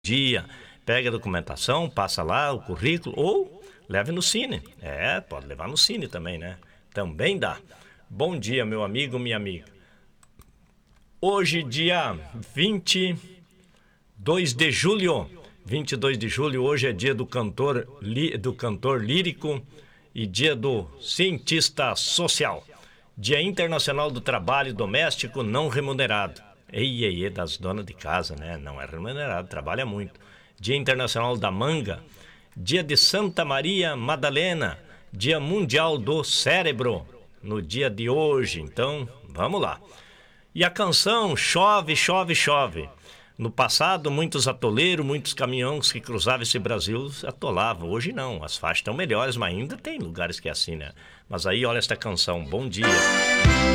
dia, pega a documentação, passa lá o currículo ou leve no Cine. Pode levar no Cine também, né? Também dá. Bom dia, meu amigo, minha amiga. Hoje, dia 22 de julho. 22 de julho, hoje é dia do cantor lírico e dia do cientista social. Dia Internacional do Trabalho Doméstico Não Remunerado. Ei, das donas de casa, né? Não é remunerado, trabalha muito. Dia Internacional da Manga. Dia de Santa Maria Madalena. Dia Mundial do Cérebro. No dia de hoje, então, vamos lá. E a canção Chove, Chove, Chove. No passado, muitos atoleiros, muitos caminhões que cruzavam esse Brasil atolavam. Hoje não, as faixas estão melhores, mas ainda tem lugares que é assim, né? Mas aí, olha esta canção, bom dia.